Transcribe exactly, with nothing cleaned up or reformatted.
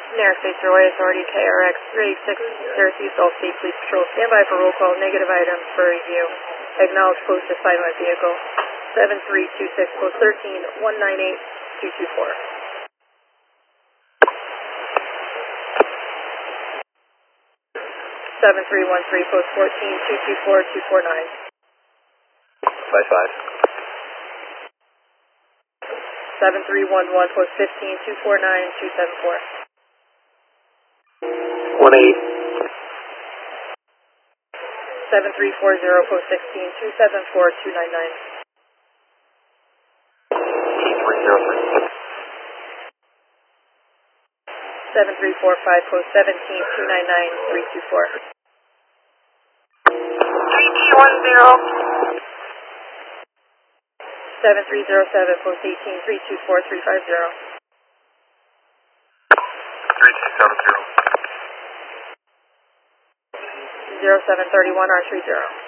Airspace Roy Authority K R X three eighty-six, Syracuse, all state police patrol. Stand by for roll call. Negative items for review. Acknowledge post assigned my vehicle. seven three two six, post thirteen, one nine eight, two two four. seven three one three, post fourteen, two two four, two four nine. five five. seven three one one, post fifteen, two four nine, two seven four. one eight. seven three four zero, post sixteen, two seven four, two nine nine. eight three zero three. seven three four five, post seventeen, two nine nine, three two four. three D one zero. seven three zero seven, post eighteen, three two four, three five zero. three two seven zero. zero seven three one, R three zero.